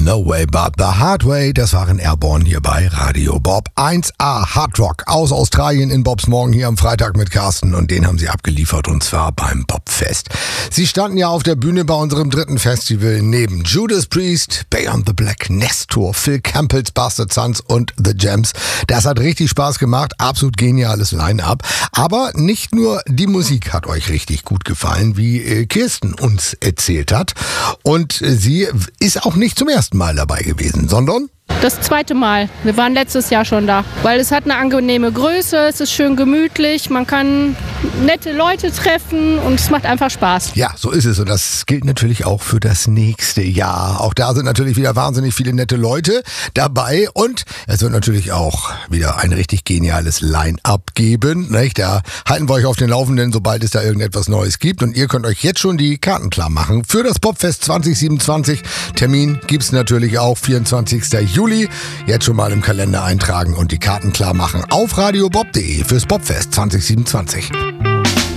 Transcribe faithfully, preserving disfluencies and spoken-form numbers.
No Way But The Hard Way, das waren Airborne hier bei Radio Bob. eins A Hard Rock aus Australien in Bobs Morgen hier am Freitag mit Carsten und den haben sie abgeliefert und zwar beim Bobfest. Sie standen ja auf der Bühne bei unserem dritten Festival neben Judas Priest, Beyond the Black, Nestor, Phil Campbell's Bastard Sons und The Gems. Das hat richtig Spaß gemacht, absolut geniales Line-Up. Aber nicht nur die Musik hat euch richtig gut gefallen, wie Kirsten uns erzählt hat. Und sie ist auch nicht zum ersten Mal dabei gewesen, sondern das zweite Mal. Wir waren letztes Jahr schon da, weil es hat eine angenehme Größe, es ist schön gemütlich, man kann nette Leute treffen und es macht einfach Spaß. Ja, so ist es und das gilt natürlich auch für das nächste Jahr. Auch da sind natürlich wieder wahnsinnig viele nette Leute dabei und es wird natürlich auch wieder ein richtig geniales Line-Up geben. Nicht? Da halten wir euch auf den Laufenden, sobald es da irgendetwas Neues gibt und ihr könnt euch jetzt schon die Karten klar machen für das Bobfest zwanzig siebenundzwanzig. Termin gibt's natürlich auch vierundzwanzigsten Juli. Jetzt schon mal im Kalender eintragen und die Karten klar machen auf radiobob punkt de fürs Bobfest zwanzig siebenundzwanzig.